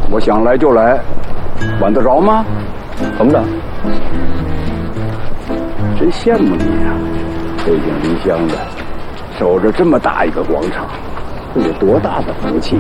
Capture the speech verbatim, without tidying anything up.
我想来就来，晚得着吗？ 怎么的？ 真羡慕你呀、啊，背井离乡的，守着这么大一个广场，这有多大的福气？